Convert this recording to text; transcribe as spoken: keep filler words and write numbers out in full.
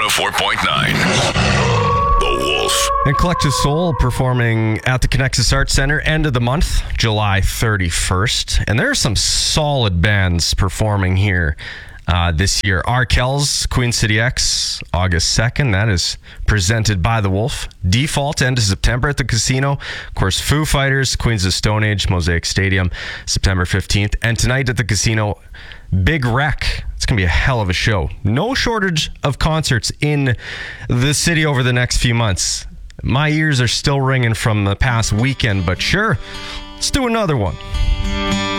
one oh four point nine. The Wolf. And Collective Soul performing at the Connexus Arts Center end of the month, July thirty-first. And there are some solid bands performing here uh, this year. Arkells, Queen City X, August second. That is presented by The Wolf. Default, end of September at the Casino. Of course, Foo Fighters, Queens of Stone Age, Mosaic Stadium, September fifteenth. And tonight at the Casino, Big Wreck. It's going to be a hell of a show. No shortage of concerts in the city over the next few months. My ears are still ringing from the past weekend, but sure, let's do another one.